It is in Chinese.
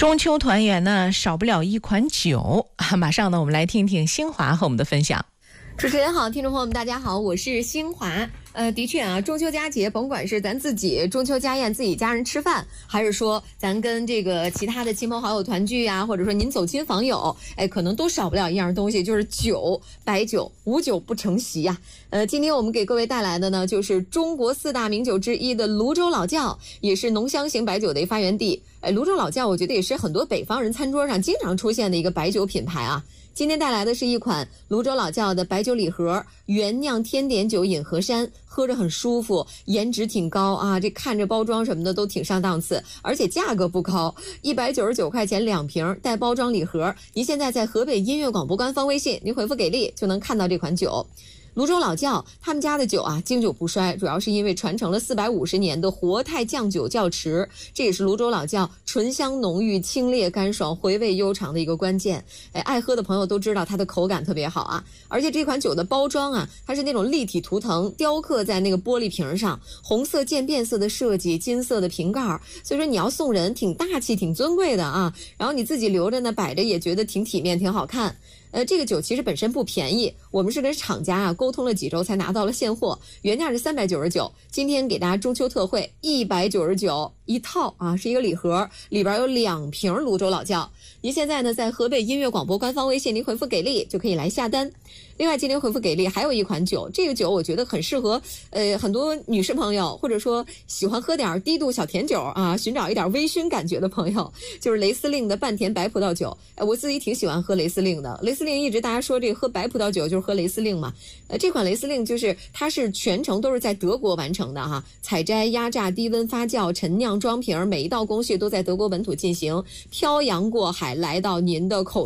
中秋团圆呢，少不了一款酒啊！马上呢，我们来听听新华和我们的分享。 主持人好，听众朋友们大家好，我是新华。的确啊，中秋佳节，甭管是咱自己中秋家宴自己家人吃饭，还是说咱跟这个其他的亲朋好友团聚啊，或者说您走亲访友，可能都少不了一样东西，就是酒，白酒，无酒不成席呀。今天我们给各位带来的呢，就是中国4大名酒之一的泸州老窖，也是浓香型白酒的发源地。泸州老窖，我觉得也是很多北方人餐桌上经常出现的一个白酒品牌啊。今天带来的是一款泸州老窖的白酒礼盒，原酿天点酒饮河山，喝着很舒服，颜值挺高啊，这看着包装什么的都挺上档次，而且价格不高，199块钱2瓶，带包装礼盒。您现在在河北音乐广播官方微信，您回复给力就能看到这款酒。泸州老窖他们家的酒啊，经久不衰，主要是因为传承了450年的活态酱酒窖池，这也是泸州老窖醇香浓郁、清冽干爽、回味悠长的一个关键。爱喝的朋友都知道它的口感特别好啊，而且这款酒的包装啊，它是那种立体图腾雕刻在那个玻璃瓶上，红色渐变色的设计，金色的瓶盖，所以说你要送人挺大气、挺尊贵的啊。然后你自己留着呢，摆着也觉得挺体面、挺好看。这个酒其实本身不便宜，我们是跟厂家啊沟通了几周才拿到了现货，原价是399，今天给大家中秋特惠199一套啊，是一个礼盒，里边有2瓶泸州老窖。您现在呢在河北音乐广播官方微信，您回复给力就可以来下单。另外今天回复给力还有一款酒，这个酒我觉得很适合很多女士朋友，或者说喜欢喝点低度小甜酒啊，寻找一点微醺感觉的朋友，就是雷司令的半甜白葡萄酒。我自己挺喜欢喝雷司令的，雷司令一直大家说这个喝白葡萄酒就是喝雷司令嘛。这款雷司令就是它是全程都是在德国完成的哈，采摘、压榨、低温发酵、陈酿、装瓶，每一道工序都在德国本土进行，漂洋过海来到您的口